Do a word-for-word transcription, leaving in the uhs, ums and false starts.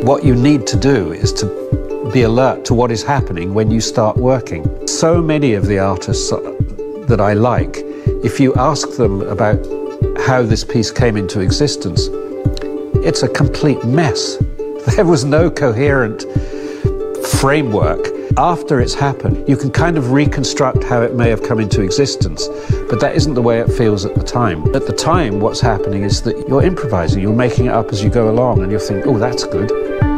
What you need to do is to be alert to what is happening when you start working. So many of the artists that I like, if you ask them about how this piece came into existence, it's a complete mess. There was no coherent framework. After it's happened, you can kind of reconstruct how it may have come into existence, but that isn't the way it feels at the time. At the time, what's happening is that you're improvising, you're making it up as you go along, and you're thinking, oh, that's good.